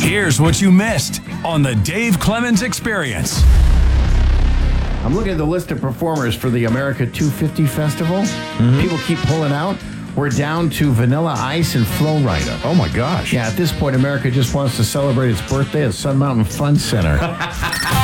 Here's what you missed on the Dave Clemens Experience. I'm looking at the list of performers for the America 250 Festival. People keep pulling out. We're down to Vanilla Ice and Flo Rida. Oh, my gosh. Yeah, at this point, America just wants to celebrate its birthday at Sun Mountain Fun Center.